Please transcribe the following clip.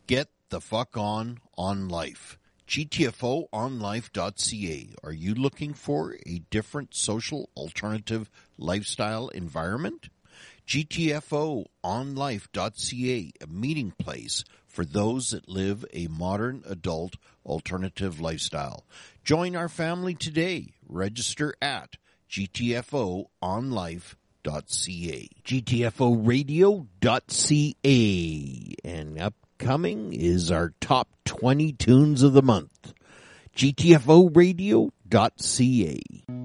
Get the fuck on life. GTFOonlife.ca. Are you looking for a different social alternative lifestyle environment? GTFOonlife.ca, a meeting place for those that live a modern adult alternative lifestyle. Join our family today. Register at GTFOonlife.ca. GTFOradio.ca. And upcoming is our top 20 tunes of the month. GTFOradio.ca.